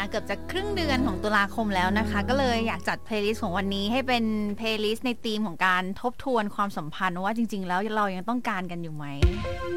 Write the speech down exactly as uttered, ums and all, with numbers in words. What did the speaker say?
เกือบจะครึ่งเดือนของตุลาคมแล้วนะคะก็เลยอยากจัดเพลย์ลิสต์ของวันนี้ให้เป็นเพลย์ลิสต์ในธีมของการทบทวนความสัมพันธ์ว่าจริงๆแล้วเรายังต้องการกันอยู่ไหม